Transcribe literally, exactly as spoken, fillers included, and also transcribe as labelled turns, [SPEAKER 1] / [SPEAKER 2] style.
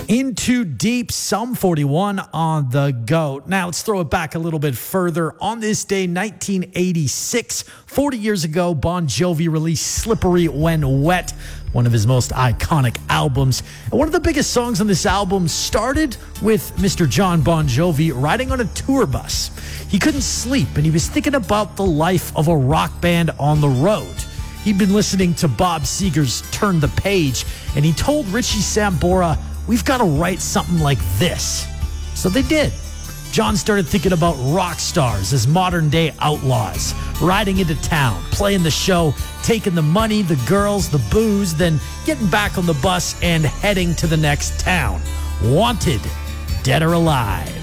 [SPEAKER 1] Into Deep, Sum forty-one on the go. Now let's throw it back a little bit further. On this day, nineteen eighty-six, forty years ago, Bon Jovi released Slippery When Wet, one of his most iconic albums. And one of the biggest songs on this album started with Mister John Bon Jovi riding on a tour bus. He couldn't sleep, and he was thinking about the life of a rock band on the road. He'd been listening to Bob Seger's Turn the Page, and he told Richie Sambora, "We've got to write something like this." So they did. John started thinking about rock stars as modern-day outlaws, riding into town, playing the show, taking the money, the girls, the booze, then getting back on the bus and heading to the next town. Wanted, dead or alive.